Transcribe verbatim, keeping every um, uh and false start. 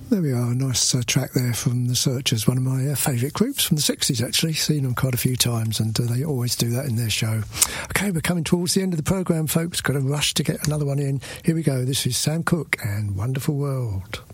There we are, a nice uh, track there from The Searchers, one of my uh, favourite groups from the sixties, actually. Seen them quite a few times, and uh, they always do that in their show. OK, we're coming towards the end of the programme, folks. Got to rush to get another one in. Here we go. This is Sam Cooke and Wonderful World.